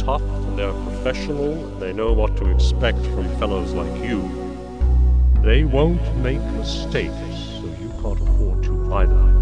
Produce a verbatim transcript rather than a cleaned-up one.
tough and they're professional and they know what to expect from fellows like you. They won't make mistakes, so you can't afford to either.